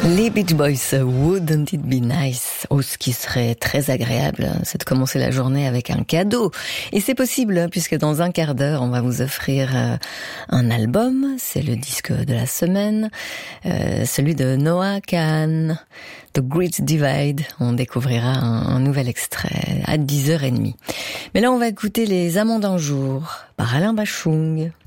Les Beach Boys, Wouldn't It Be Nice? Oh, ce qui serait très agréable, c'est de commencer la journée avec un cadeau. Et c'est possible, puisque dans un quart d'heure, on va vous offrir un album. C'est le disque de la semaine, celui de Noah Kahan, The Great Divide. On découvrira un nouvel extrait à 10h30. Mais là, on va écouter Les Amants d'un jour par Alain Bachung.